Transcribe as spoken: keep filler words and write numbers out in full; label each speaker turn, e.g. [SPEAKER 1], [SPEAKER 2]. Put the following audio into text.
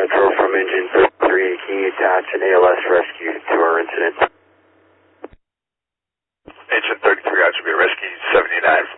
[SPEAKER 1] Central from engine thirty-three. Can you attach an A L S rescue to our incident?
[SPEAKER 2] Engine thirty-three, I should be rescue seventy-nine.